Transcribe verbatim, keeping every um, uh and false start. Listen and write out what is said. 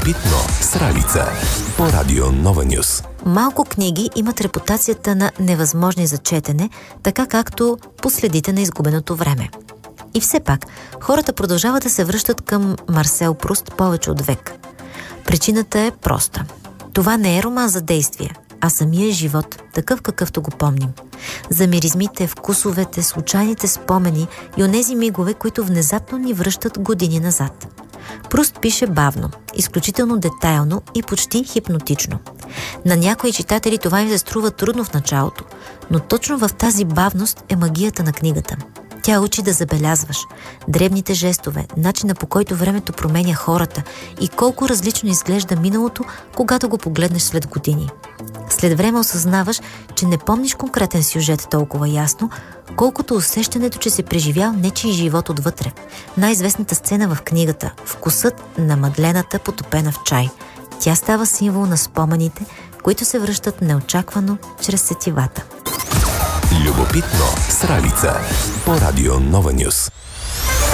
Любопитно с Ралица по Радио Нова Нюс. Малко книги имат репутацията на невъзможни за четене, така както последите на изгубеното време. И все пак, хората продължават да се връщат към Марсел Пруст повече от век. Причината е проста. Това не е роман за действие, а самия живот, такъв какъвто го помним. За миризмите, вкусовете, случайните спомени и онези мигове, които внезапно ни връщат години назад. Пруст пише бавно, изключително детайлно и почти хипнотично. На някои читатели това им се струва трудно в началото, но точно в тази бавност е магията на книгата. Тя учи да забелязваш дребните жестове, начина по който времето променя хората и колко различно изглежда миналото, когато го погледнеш след години. След време осъзнаваш, че не помниш конкретен сюжет толкова ясно, колкото усещането, че си преживял нечий живот отвътре. Най-известната сцена в книгата – вкусът на мадлената, потопена в чай. Тя става символ на спомените, които се връщат неочаквано чрез сетивата. Любопитно с Ралица по Радио Нова Нюс.